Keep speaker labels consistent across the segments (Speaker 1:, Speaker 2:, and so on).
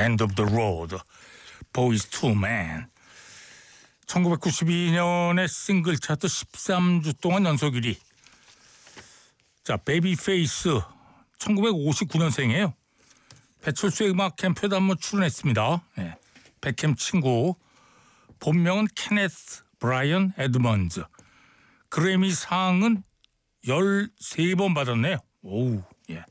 Speaker 1: End of the Road, Boyz II Men. 1992년에 싱글 차트 13주 동안 연속 1위. 자, 베이비페이스 1959년생이에요. 배철수의 음악 캠프에도 한번 출연했습니다. 네. 백햄 친구. 본명은 케네스 브라이언 에드먼즈. 그래미 상은 13번 받았네요. 오우, 예.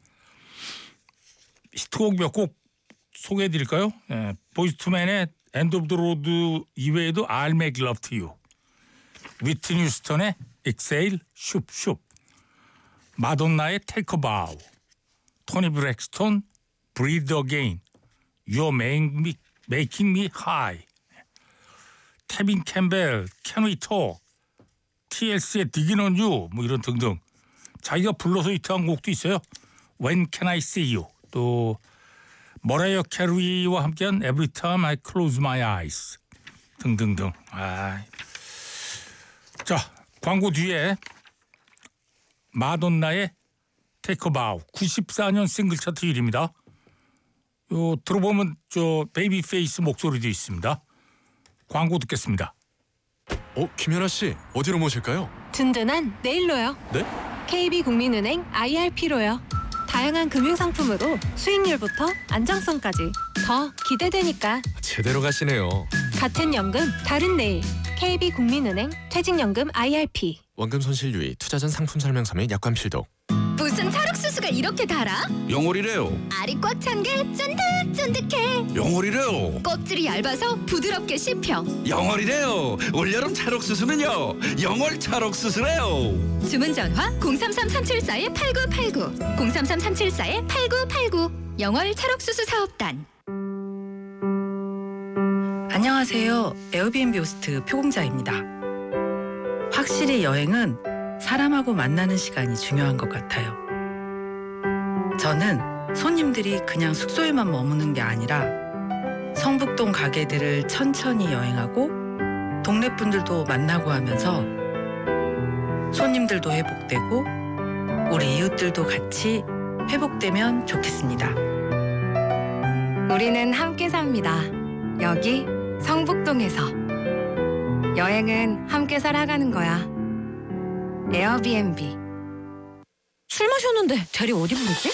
Speaker 1: 히트곡 몇 곡 소개해드릴까요? 예. 보이즈 투 맨의 End of the Road 이외에도 I'll Make Love to You, 위트니 휴스턴의 Exhale, Shoop Shoop, 마돈나의 Take a Bow, 토니 브렉스톤 Breathe Again, You're Making Me High, 케빈 캠벨 Can We Talk, TLC의 Digging on You, 뭐 이런 등등. 자기가 불러서 히트한 곡도 있어요. When Can I See You, 또 머라이어 캐리와 함께한 Every Time I Close My Eyes 등등등. 자, 광고 뒤에 마돈나의 Take a Bow 94년 싱글 차트 1위입니다. 요 들어보면 저 베이비페이스 목소리도 있습니다. 광고 듣겠습니다.
Speaker 2: 김연아 씨, 어디로 모실까요?
Speaker 3: 든든한 내일로요.
Speaker 2: 네?
Speaker 3: KB국민은행 IRP로요. 다양한 금융상품으로 수익률부터 안정성까지 더 기대되니까.
Speaker 2: 제대로 가시네요.
Speaker 3: 같은 연금 다른 내일. KB국민은행 퇴직연금 IRP.
Speaker 2: 원금 손실 유의, 투자 전 상품 설명서 및 약관 필독.
Speaker 4: 무슨 찰옥수수가 이렇게 달아?
Speaker 5: 영월이래요.
Speaker 4: 알이 꽉 찬 게 쫀득쫀득해.
Speaker 5: 영월이래요.
Speaker 4: 껍질이 얇아서 부드럽게 씹혀.
Speaker 5: 영월이래요. 올여름 찰옥수수는요, 영월 찰옥수수래요.
Speaker 4: 주문 전화 033-374-8989 033-374-8989 영월 찰옥수수 사업단.
Speaker 6: 안녕하세요. 에어비앤비 호스트 표공자입니다. 확실히 여행은 사람하고 만나는 시간이 중요한 것 같아요. 저는 손님들이 그냥 숙소에만 머무는 게 아니라 성북동 가게들을 천천히 여행하고 동네 분들도 만나고 하면서 손님들도 회복되고 우리 이웃들도 같이 회복되면 좋겠습니다.
Speaker 3: 우리는 함께 삽니다. 여기 성북동에서. 여행은 함께 살아가는 거야. 에어비앤비. 술 마셨는데 대리 어디 부르지?